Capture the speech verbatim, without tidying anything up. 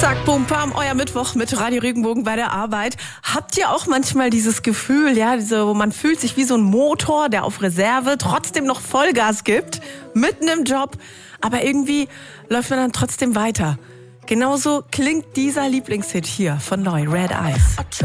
Zack, bum, pam, euer Mittwoch mit Radio Regenbogen bei der Arbeit. Habt ihr auch manchmal dieses Gefühl, ja, diese, wo man fühlt sich wie so ein Motor, der auf Reserve trotzdem noch Vollgas gibt, mitten im Job, aber irgendwie läuft man dann trotzdem weiter. Genauso klingt dieser Lieblingshit hier von Neu, Red Eyes.